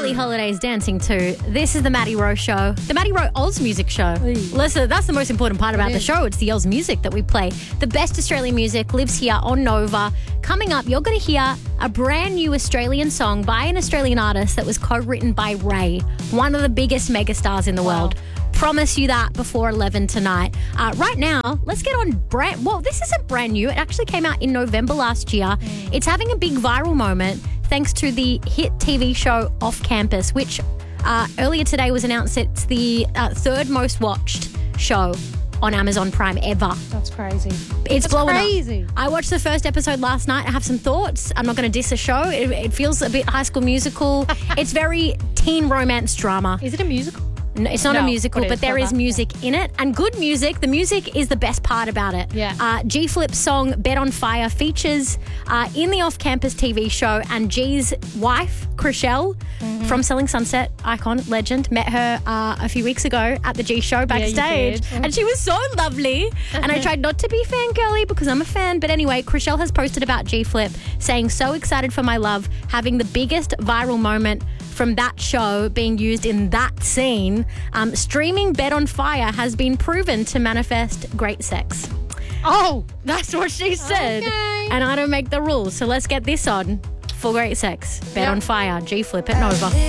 Billie Holiday's dancing to. This is the Maddie Rowe Show. The Maddie Rowe Oz Music Show. Listen, that's the most important part about the show. It's the Oz music that we play. The best Australian music lives here on Nova. Coming up, you're going to hear a brand new Australian song by an Australian artist that was co-written by Ray, one of the biggest megastars in the world. Promise you that before 11 tonight. Right now, let's get on this isn't brand new. It actually came out in November last year. It's having a big viral moment thanks to the hit TV show Off Campus, which earlier today was announced it's the third most watched show on Amazon Prime ever. That's crazy. It's blowing crazy. up. I watched the first episode last night. I have some thoughts. I'm not going to diss a show. It feels a bit High School Musical. It's very teen romance drama. Is it a musical? No, it's not a musical, but there is clever. music in it. And good music. The music is the best part about it. Yeah. G-Flip's song Bed on Fire features in the Off-Campus TV show, and G's wife, Chriselle, from Selling Sunset, icon, legend, met her a few weeks ago at the G show backstage. did. And she was so lovely. And I tried not to be fangirly because I'm a fan. But anyway, Chriselle has posted about G-Flip saying, so excited for my love, having the biggest viral moment from that show being used in that scene. Streaming Bed on Fire has been proven to manifest great sex. Oh, That's what she said. Okay. And I don't make the rules. So let's get this on for great sex. Bed on Fire, G-Flip at Nova.